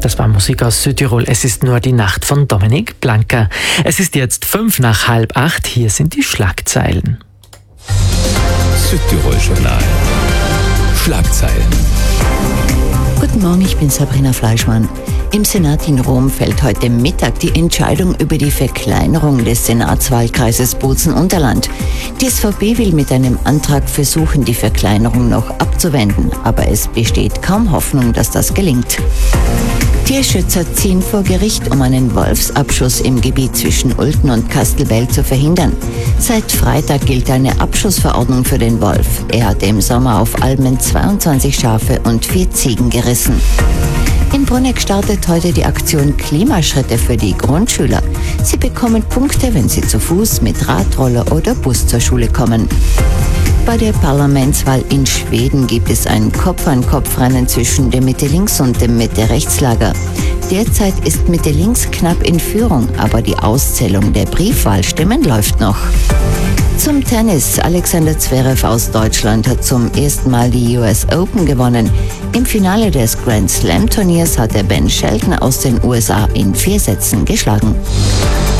Das war Musik aus Südtirol. Es ist nur die Nacht von Dominik Blanker. Es ist jetzt 7:55. Hier sind die Schlagzeilen. Südtirol Journal. Schlagzeilen. Guten Morgen, ich bin Sabrina Fleischmann. Im Senat in Rom fällt heute Mittag die Entscheidung über die Verkleinerung des Senatswahlkreises Bozen-Unterland. Die SVP will mit einem Antrag versuchen, die Verkleinerung noch abzuwenden, aber es besteht kaum Hoffnung, dass das gelingt. Tierschützer ziehen vor Gericht, um einen Wolfsabschuss im Gebiet zwischen Ulten und Kastelbell zu verhindern. Seit Freitag gilt eine Abschussverordnung für den Wolf. Er hat im Sommer auf Almen 22 Schafe und 4 Ziegen gerissen. In Bruneck startet heute die Aktion Klimaschritte für die Grundschüler. Sie bekommen Punkte, wenn sie zu Fuß, mit Radroller oder Bus zur Schule kommen. Bei der Parlamentswahl in Schweden gibt es ein Kopf-an-Kopf-Rennen zwischen dem Mitte-Links- und dem Mitte-Rechts-Lager. Derzeit ist Mitte-Links knapp in Führung, aber die Auszählung der Briefwahlstimmen läuft noch. Zum Tennis. Alexander Zverev aus Deutschland hat zum ersten Mal die US Open gewonnen. Im Finale des Grand Slam Turniers hat er Ben Shelton aus den USA in 4 Sätzen geschlagen.